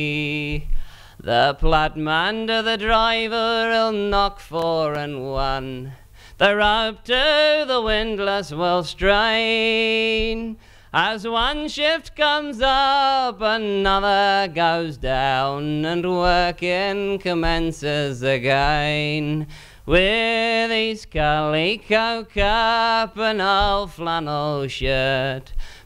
The platman to the driver, he'll knock 4 and 1. The rope to the windlass will strain. As one shift comes up, another goes down, and working commences again. With his calico cap and old flannel shirt,